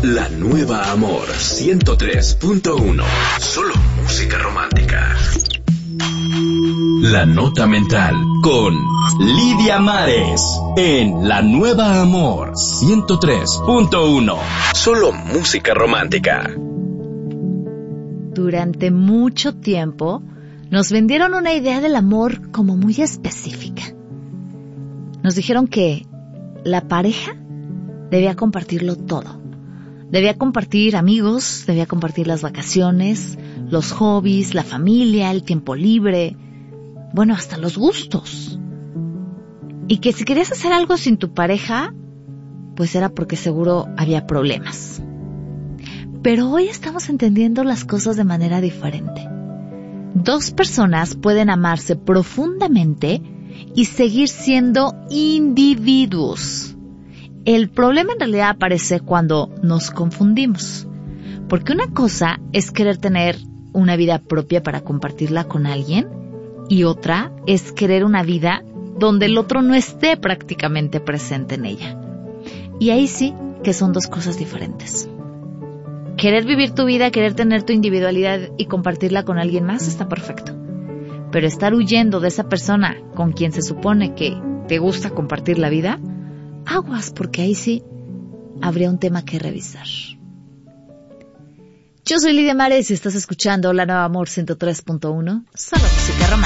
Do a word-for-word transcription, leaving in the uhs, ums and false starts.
La Nueva Amor ciento tres punto uno. Solo música romántica. La Nota Mental con Lidia Mares en La Nueva Amor ciento tres punto uno. Solo música romántica. Durante mucho tiempo nos vendieron una idea del amor como muy específica. Nos dijeron que la pareja debía compartirlo todo. Debía compartir amigos, debía compartir las vacaciones, los hobbies, la familia, el tiempo libre, bueno, hasta los gustos. Y que si querías hacer algo sin tu pareja, pues era porque seguro había problemas. Pero hoy estamos entendiendo las cosas de manera diferente. Dos personas pueden amarse profundamente y seguir siendo individuos. El problema en realidad aparece cuando nos confundimos. Porque una cosa es querer tener una vida propia para compartirla con alguien y otra es querer una vida donde el otro no esté prácticamente presente en ella. Y ahí sí que son dos cosas diferentes. Querer vivir tu vida, querer tener tu individualidad y compartirla con alguien más está perfecto. Pero estar huyendo de esa persona con quien se supone que te gusta compartir la vida, aguas, porque ahí sí habría un tema que revisar. Yo soy Lidia Mares y estás escuchando La Nueva Amor ciento tres punto uno, solo música romántica.